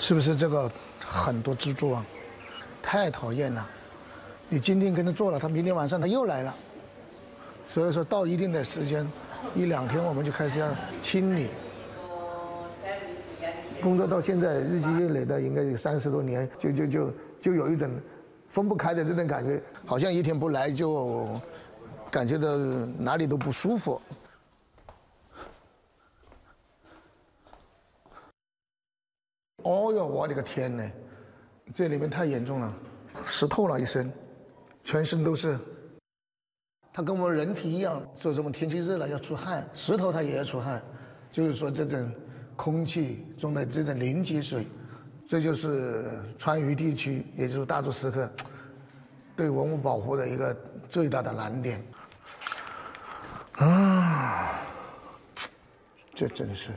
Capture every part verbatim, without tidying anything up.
是不是这个很多蜘蛛网，太讨厌了。你今天跟他做了，他明天晚上他又来了。所以说到一定的时间，一两天我们就开始要清理。工作到现在日积月累的，应该有三十多年，就就就就有一种分不开的这种感觉，好像一天不来就感觉到哪里都不舒服。哦哟，我的个天呐，这里面太严重了，湿透了一身，全身都是。它跟我们人体一样，说什么天气热了要出汗，石头它也要出汗，就是说这种空气中的这种凝结水，这就是川渝地区，也就是大足石刻对文物保护的一个最大的难点。啊，这真是。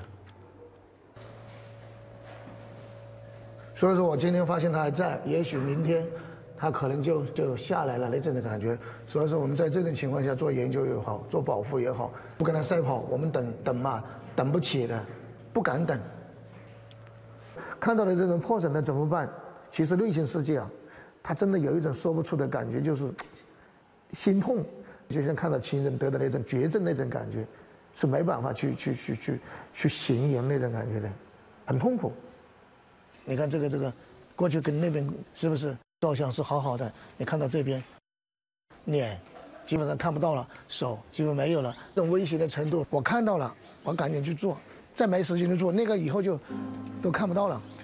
所以说我今天发现它还在，也许明天它可能就就下来了那种的感觉。所以说我们在这种情况下做研究也好，做保护也好，不跟它赛跑，我们等等嘛，等不起的，不敢等。看到了这种破损的怎么办？其实内心世界啊，它真的有一种说不出的感觉，就是心痛，就像看到亲人得的那种绝症那种感觉，是没办法去去去去去形容那种感觉的，很痛苦。你看这个这个，过去跟那边是不是照相是好好的？你看到这边，脸基本上看不到了，手基本没有了，这种危险的程度我看到了，我赶紧去做，再没时间去做那个以后就都看不到了。